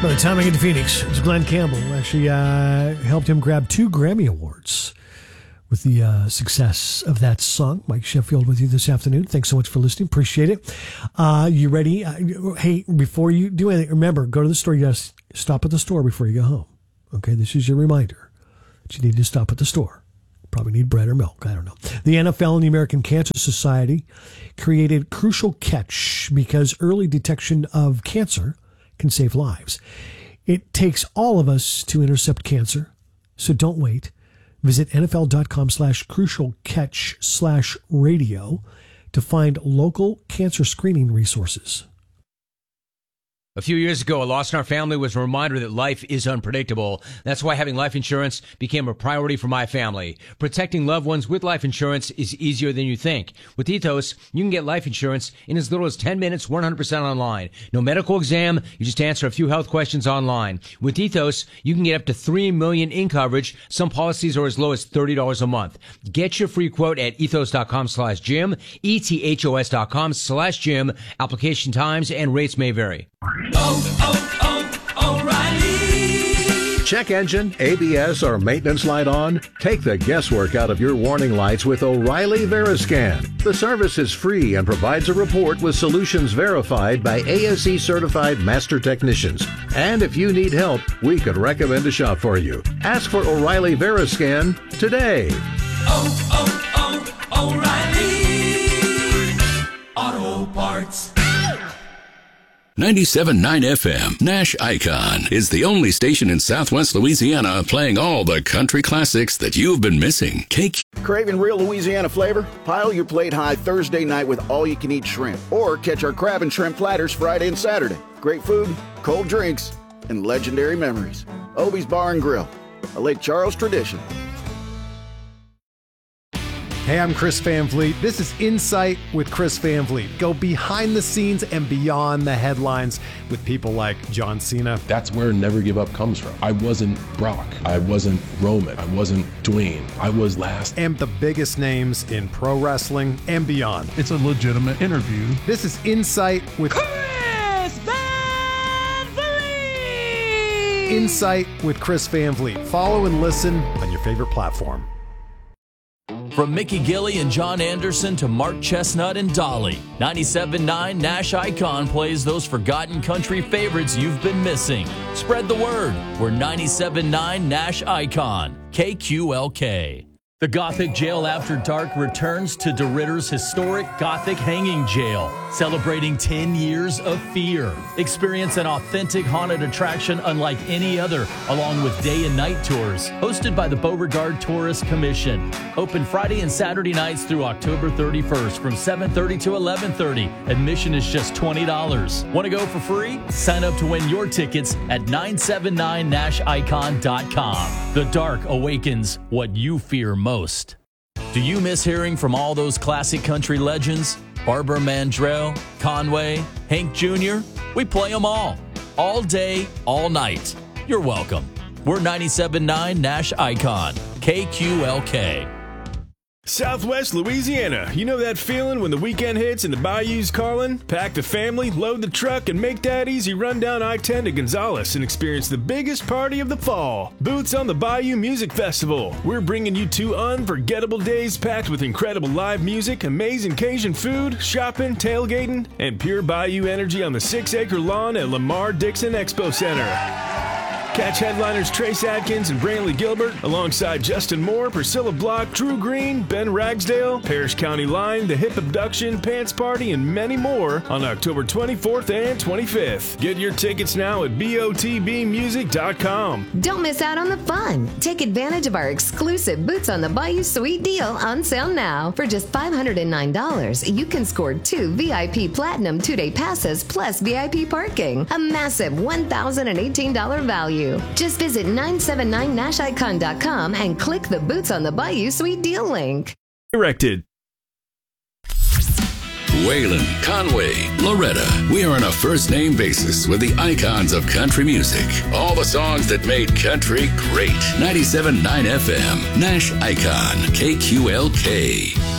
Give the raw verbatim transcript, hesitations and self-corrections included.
By the time I get to Phoenix, it's Glenn Campbell. Actually, uh, helped him grab two Grammy Awards with the uh, success of that song. Mike Sheffield with you this afternoon. Thanks so much for listening. Appreciate it. Uh, you ready? Uh, hey, before you do anything, remember, go to the store. You got to stop at the store before you go home. Okay, this is your reminder that you need to stop at the store. Probably need bread or milk. I don't know. The N F L and the American Cancer Society created Crucial Catch because early detection of cancer can save lives. It takes all of us to intercept cancer, so don't wait. Visit nfl.com slash crucial catch slash radio to find local cancer screening resources. A few years ago, a loss in our family was a reminder that life is unpredictable. That's why having life insurance became a priority for my family. Protecting loved ones with life insurance is easier than you think. With Ethos, you can get life insurance in as little as ten minutes, one hundred percent online. No medical exam, you just answer a few health questions online. With Ethos, you can get up to three million dollars in coverage. Some policies are as low as thirty dollars a month. Get your free quote at ethos.com slash Jim, ethos.com slash Jim. Application times and rates may vary. Oh, oh, oh, O'Reilly. Check engine, A B S, or maintenance light on? Take the guesswork out of your warning lights with O'Reilly Veriscan. The service is free and provides a report with solutions verified by A S E certified master technicians. And if you need help, we could recommend a shop for you. Ask for O'Reilly Veriscan today. Oh, oh, oh, O'Reilly Auto Parts. ninety-seven point nine F M, Nash Icon, is the only station in Southwest Louisiana playing all the country classics that you've been missing. Cake. Craving real Louisiana flavor? Pile your plate high Thursday night with all-you-can-eat shrimp. Or catch our crab and shrimp platters Friday and Saturday. Great food, cold drinks, and legendary memories. Obie's Bar and Grill, a Lake Charles tradition. Hey, I'm Chris Van Vliet. This is Insight with Chris Van Vliet. Go behind the scenes and beyond the headlines with people like John Cena. That's where Never Give Up comes from. I wasn't Brock. I wasn't Roman. I wasn't Dwayne. I was last. And the biggest names in pro wrestling and beyond. It's a legitimate interview. This is Insight with Chris Van Vliet. Insight with Chris Van Vliet. Follow and listen on your favorite platform. From Mickey Gilley and John Anderson to Mark Chestnut and Dolly, ninety-seven point nine Nash Icon plays those forgotten country favorites you've been missing. Spread the word. We're ninety-seven point nine Nash Icon, K Q L K. The Gothic Jail After Dark returns to DeRidder's historic Gothic Hanging Jail, celebrating ten years of fear. Experience an authentic haunted attraction unlike any other, along with day and night tours, hosted by the Beauregard Tourist Commission. Open Friday and Saturday nights through October thirty-first from seven thirty to eleven thirty. Admission is just twenty dollars. Want to go for free? Sign up to win your tickets at nine seven nine nash icon dot com. The dark awakens what you fear most. Most. Do you miss hearing from all those classic country legends? Barbara Mandrell, Conway, Hank Junior? We play them all. All day, all night. You're welcome. We're ninety-seven point nine Nash Icon, K Q L K. Southwest Louisiana. You know that feeling when the weekend hits and the bayou's calling? Pack the family, load the truck, and make that easy run down I ten to Gonzales and experience the biggest party of the fall. Boots on the Bayou Music Festival. We're bringing you two unforgettable days packed with incredible live music, amazing Cajun food, shopping, tailgating, and pure bayou energy on the six-acre lawn at Lamar Dixon Expo Center. Catch headliners Trace Adkins and Brantley Gilbert alongside Justin Moore, Priscilla Block, Drew Green, Ben Ragsdale, Parrish County Line, The Hip Abduction, Pants Party, and many more on October twenty-fourth and twenty-fifth. Get your tickets now at B O T B music dot com. Don't miss out on the fun. Take advantage of our exclusive Boots on the Bayou Suite deal on sale now. For just five hundred nine dollars, you can score two V I P Platinum two-day passes plus V I P parking. A massive one thousand eighteen dollars value. Just visit nine seven nine nash icon dot com and click the Boots on the Bayou Suite deal link. Directed. Waylon, Conway, Loretta. We are on a first-name basis with the icons of country music. All the songs that made country great. ninety-seven point nine F M, Nash Icon, K Q L K.